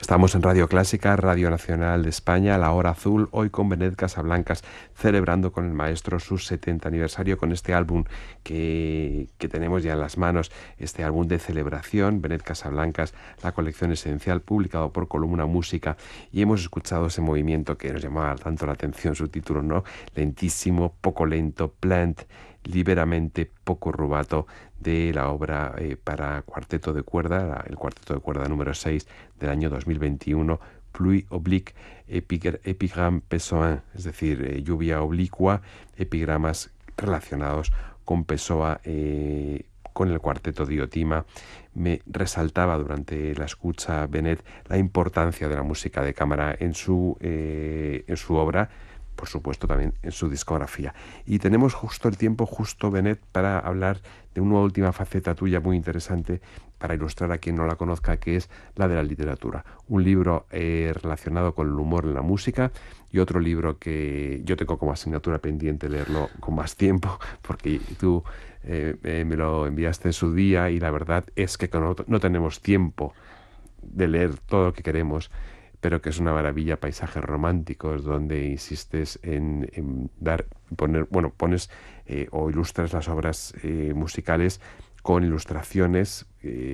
Estamos en Radio Clásica, Radio Nacional de España, La Hora Azul, hoy con Benet Casablancas, celebrando con el maestro su 70 aniversario con este álbum que tenemos ya en las manos, este álbum de celebración, Benet Casablancas, la colección esencial, publicado por Columna Música, y hemos escuchado ese movimiento que nos llamaba tanto la atención, su título, ¿no? Lentísimo, poco lento, plant, liberamente, poco rubato, de la obra para cuarteto de cuerda, el cuarteto de cuerda número 6 del año 2021, Pluie oblique, epigramme Pessoa, es decir, lluvia oblicua, epigramas relacionados con Pessoa, con el cuarteto Diotima. Me resaltaba durante la escucha Benet la importancia de la música de cámara en su obra, por supuesto también en su discografía. Y tenemos justo el tiempo, Benet, para hablar de una última faceta tuya muy interesante, para ilustrar a quien no la conozca, que es la de la literatura. Un libro relacionado con el humor en la música, y otro libro que yo tengo como asignatura pendiente leerlo con más tiempo, porque tú me lo enviaste en su día, y la verdad es que no tenemos tiempo de leer todo lo que queremos, pero que es una maravilla, Paisajes Románticos, donde insistes en pones o ilustras las obras musicales con ilustraciones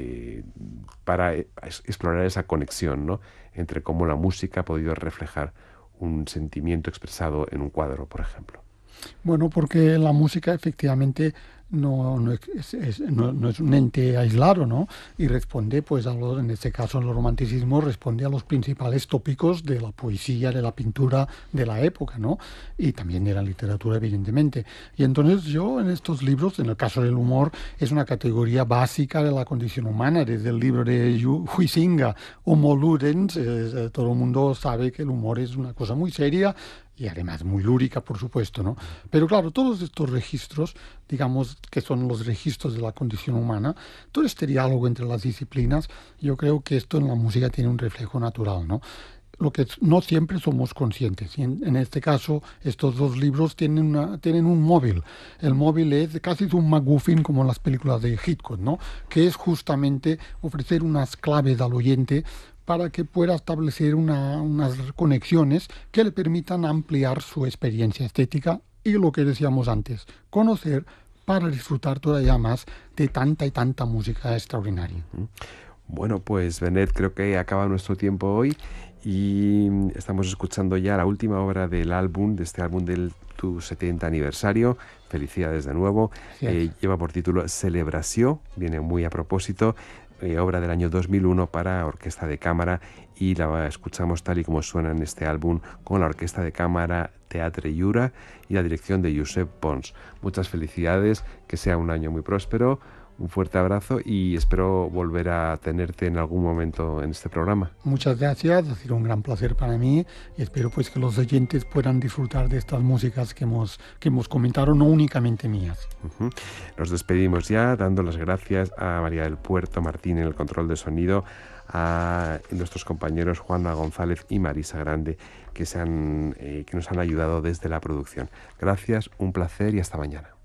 para explorar esa conexión, ¿no?, entre cómo la música ha podido reflejar un sentimiento expresado en un cuadro, por ejemplo. Bueno, porque la música efectivamente no es un ente aislado, ¿no? Y responde, pues, en este caso, el romanticismo responde a los principales tópicos de la poesía, de la pintura de la época, ¿no? Y también de la literatura, evidentemente. Y entonces yo, en estos libros, en el caso del humor, es una categoría básica de la condición humana. Desde el libro de Huizinga, Homo Ludens, todo el mundo sabe que el humor es una cosa muy seria, y además muy lúrica, por supuesto, ¿no? Pero claro, todos estos registros, digamos, que son los registros de la condición humana, todo este diálogo entre las disciplinas, yo creo que esto en la música tiene un reflejo natural, ¿no? Lo que no siempre somos conscientes. Y en este caso, estos dos libros tienen un móvil. El móvil es casi un MacGuffin, como en las películas de Hitchcock, ¿no? Que es justamente ofrecer unas claves al oyente para que pueda establecer unas conexiones que le permitan ampliar su experiencia estética y, lo que decíamos antes, conocer para disfrutar todavía más de tanta y tanta música extraordinaria. Bueno, pues Benet, creo que acaba nuestro tiempo hoy y estamos escuchando ya la última obra del álbum, de este álbum del tu 70 aniversario. Felicidades de nuevo. Lleva por título Celebració, viene muy a propósito. Obra del año 2001 para orquesta de cámara, y la escuchamos tal y como suena en este álbum, con la orquesta de cámara Teatre Jura y la dirección de Josep Pons. Muchas felicidades, que sea un año muy próspero, un fuerte abrazo y espero volver a tenerte en algún momento en este programa. Muchas gracias, ha sido un gran placer para mí y espero pues que los oyentes puedan disfrutar de estas músicas que hemos comentado, no únicamente mías. Nos despedimos ya dando las gracias a María del Puerto Martín en el control de sonido, a nuestros compañeros Juana González y Marisa Grande, que nos han ayudado desde la producción. Gracias, un placer y hasta mañana.